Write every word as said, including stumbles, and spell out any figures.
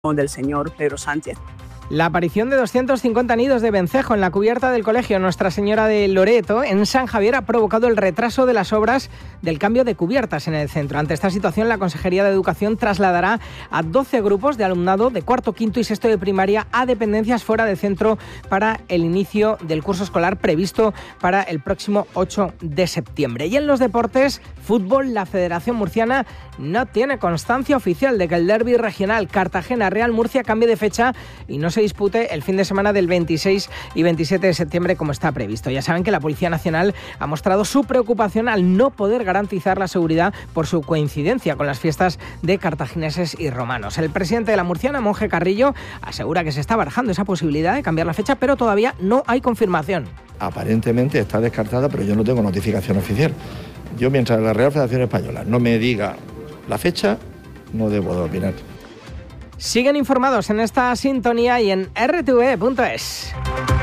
del señor Pedro Sánchez. La aparición de doscientos cincuenta nidos de vencejo en la cubierta del colegio Nuestra Señora de Loreto en San Javier ha provocado el retraso de las obras del cambio de cubiertas en el centro. Ante esta situación, la Consejería de Educación trasladará a doce grupos de alumnado de cuarto, quinto y sexto de primaria a dependencias fuera del centro para el inicio del curso escolar previsto para el próximo ocho de septiembre. Y en los deportes, fútbol, la Federación Murciana no tiene constancia oficial de que el derbi regional Cartagena-Real Murcia cambie de fecha y no se dispute el fin de semana del veintiséis y veintisiete de septiembre como está previsto. Ya saben que la Policía Nacional ha mostrado su preocupación al no poder garantizar la seguridad por su coincidencia con las fiestas de cartagineses y romanos. El presidente de la Murciana, Monje Carrillo, asegura que se está barajando esa posibilidad de cambiar la fecha, pero todavía no hay confirmación. Aparentemente está descartada, pero yo no tengo notificación oficial. Yo, mientras la Real Federación Española no me diga la fecha, no debo de opinar. Siguen informados en esta sintonía y en erre te ve punto es.